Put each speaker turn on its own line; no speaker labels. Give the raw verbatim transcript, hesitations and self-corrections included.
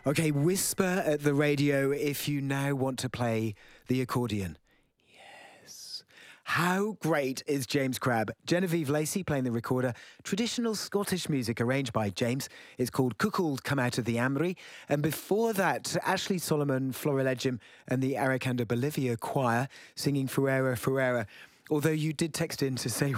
Okay, whisper at the radio if you now want to play the accordion. Yes. How great is James Crabb? Genevieve Lacey playing the recorder. Traditional Scottish music arranged by James. It's called Cuckold Come Out of the Amry. And before that, Ashley Solomon, Florilegium and the Aracanda Bolivia Choir singing Ferreira Ferreira. Although you did text in to say